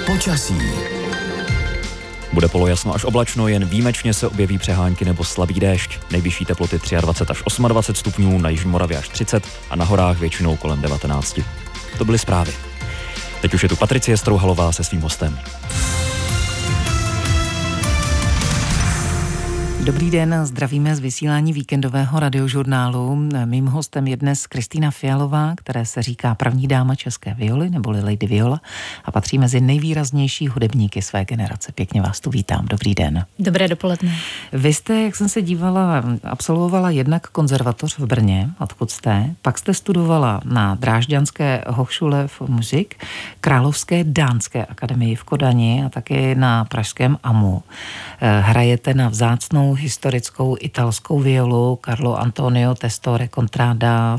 Počasí. Bude polojasno až oblačno, jen výjimečně se objeví přehánky nebo slabý déšť. Nejvyšší teploty 23 až 28 stupňů, na jižní Moravě až 30 a na horách většinou kolem 19. To byly zprávy. Teď už je tu Patricie Strouhalová se svým hostem. Dobrý den, zdravíme z vysílání víkendového radiožurnálu. Mým hostem je dnes Kristýna Fialová, které se říká první dáma české violy, neboli Lady Viola, a patří mezi nejvýraznější hudebníky své generace. Pěkně vás tu vítám. Dobrý den. Dobré dopoledne. Vy jste, jak jsem se dívala, absolvovala jednak konzervatoř v Brně, odkud jste, pak jste studovala na Drážďanské Hochschule für Musik, Královské dánské akademii v Kodani a taky na pražském AMU. Hrajete na vzácnou historickou italskou violu Carlo Antonio Testore Contrada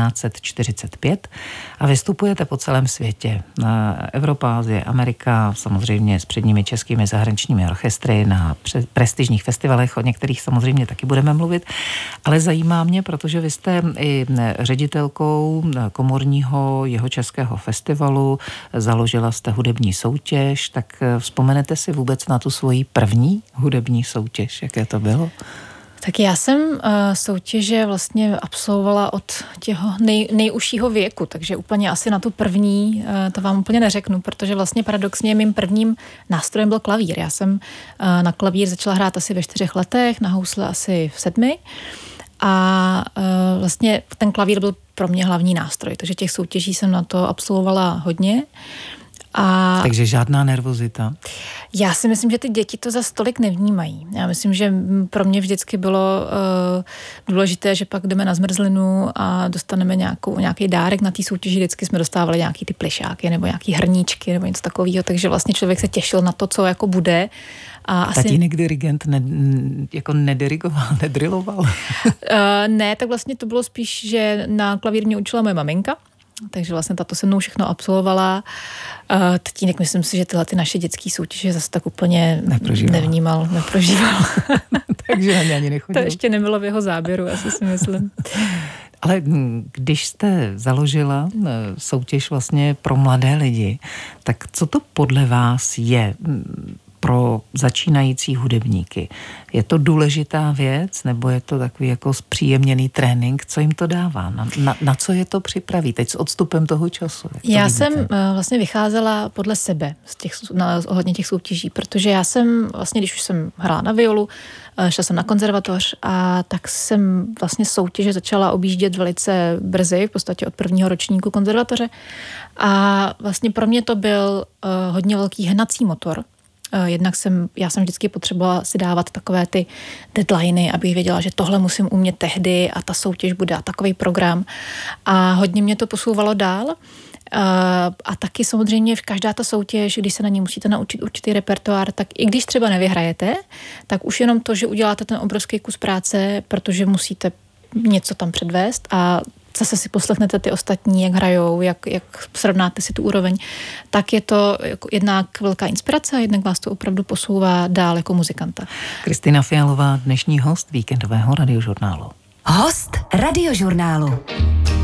1745 a vystupujete po celém světě. Evropa, Asie, Amerika, samozřejmě s předními českými zahraničními orchestry, na prestižních festivalech, o některých samozřejmě taky budeme mluvit, ale zajímá mě, protože vy jste i ředitelkou komorního jihočeského festivalu, založila jste hudební soutěž, tak vzpomenete si vůbec na tu svoji první hudební soutěž, jaké to bylo? Tak já jsem soutěže vlastně absolvovala od těho nejužšího věku, takže úplně asi na tu první to vám úplně neřeknu, protože vlastně paradoxně mým prvním nástrojem byl klavír. Já jsem na klavír začala hrát asi ve 4 letech, na housle asi v 7 a vlastně ten klavír byl pro mě hlavní nástroj, takže těch soutěží jsem na to absolvovala hodně. Takže žádná nervozita? Já si myslím, že ty děti to za tolik nevnímají. Já myslím, že pro mě vždycky bylo důležité, že pak jdeme na zmrzlinu a dostaneme nějaký dárek na té soutěži. Vždycky jsme dostávali nějaký ty plišáky nebo nějaký hrníčky nebo něco takového, takže vlastně člověk se těšil na to, co jako bude. A tatínek dirigent jako nedirigoval, nedriloval? Ne, tak vlastně to bylo spíš, že na klavír mě učila moje maminka. Takže vlastně tato se mnou všechno absolvovala. Tatínek, myslím si, že tyhle ty naše dětské soutěže zase tak úplně neprožíval. Takže na ně ani nechodil. To ještě nebylo v jeho záběru, asi si myslím. Ale když jste založila soutěž vlastně pro mladé lidi, tak co to podle vás je pro začínající hudebníky? Je to důležitá věc, nebo je to takový jako zpříjemněný trénink? Co jim to dává? Na co je to připraví? Teď s odstupem toho času. Já jsem vlastně vycházela podle sebe ohledně těch soutěží, protože já jsem vlastně, když už jsem hrála na violu, šla jsem na konzervatoř a tak jsem vlastně soutěže začala objíždět velice brzy, v podstatě od prvního ročníku konzervatoře. A vlastně pro mě to byl hodně velký hnací motor. Jednak já jsem vždycky potřebovala si dávat takové ty deadliny, abych věděla, že tohle musím umět tehdy a ta soutěž bude a takový program. A hodně mě to posouvalo dál. A taky samozřejmě každá ta soutěž, když se na ní musíte naučit určitý repertoár, tak i když třeba nevyhrajete, tak už jenom to, že uděláte ten obrovský kus práce, protože musíte něco tam předvést a zase si poslechnete ty ostatní, jak hrajou, jak srovnáte si tu úroveň, tak je to jednak velká inspirace a jednak vás to opravdu posouvá dál jako muzikanta. Kristýna Fialová, dnešní host víkendového radiožurnálu. Host radiožurnálu.